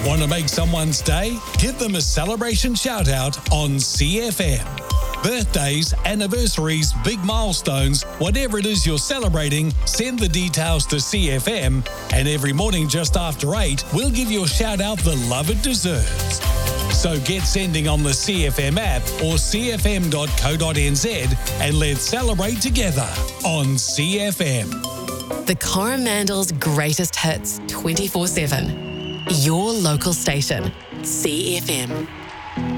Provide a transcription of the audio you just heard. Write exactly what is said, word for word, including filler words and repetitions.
Want to make someone's day? Give them a celebration shout out on C F M. Birthdays, anniversaries, big milestones, whatever it is you're celebrating, send the details to C F M, and every morning just after eight, we'll give your shout out the love it deserves. So get sending on the C F M app or c f m dot co dot n z and let's celebrate together on C F M. The Coromandel's greatest hits twenty-four seven. Your local station, C F M.